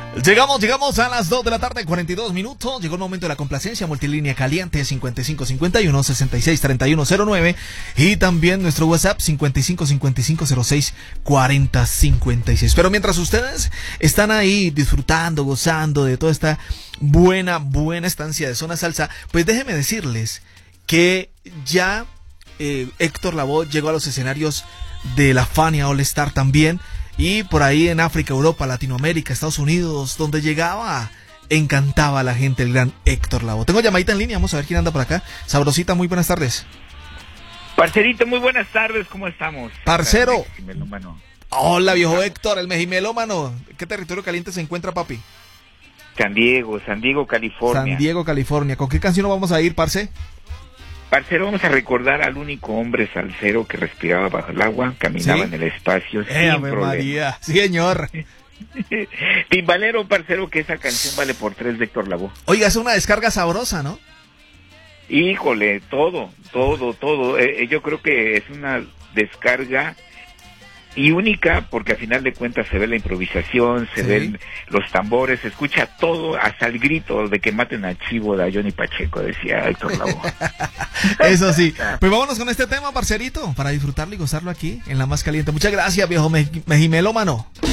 Llegamos a las 2 de la tarde, 42 minutos. Llegó el momento de la complacencia. Multilínea caliente 5551-663109 y también nuestro WhatsApp 5555064056. Pero mientras ustedes están ahí disfrutando, gozando de toda esta buena estancia de Zona Salsa, pues déjenme decirles que ya Héctor Lavoe llegó a los escenarios de la Fania All Star también. Y por ahí en África, Europa, Latinoamérica, Estados Unidos, donde llegaba, encantaba a la gente el gran Héctor Lavoe. Tengo llamadita en línea, vamos a ver quién anda por acá. Sabrosita, muy buenas tardes. Parcerito, muy buenas tardes, ¿cómo estamos? Parcero. Hola, viejo Héctor, el mejimelómano. ¿Qué territorio caliente se encuentra, papi? San Diego, California. San Diego, California. ¿Con qué canción nos vamos a ir, parce? Parcero, vamos a recordar al único hombre salsero que respiraba bajo el agua, caminaba en el espacio sin problema. María. Sí, señor. Timbalero, parcero, que esa canción vale por 3 de Héctor Lavoe. Oiga, es una descarga sabrosa, ¿no? Híjole, todo. Yo creo que es una descarga y única, porque al final de cuentas se ve la improvisación, se ven los tambores, se escucha todo, hasta el grito de que maten a Chivo de Johnny Pacheco, decía Héctor Lavoe. Eso sí. Pues vámonos con este tema, parcerito, para disfrutarlo y gozarlo aquí en La Más Caliente. Muchas gracias, viejo mejimelómano.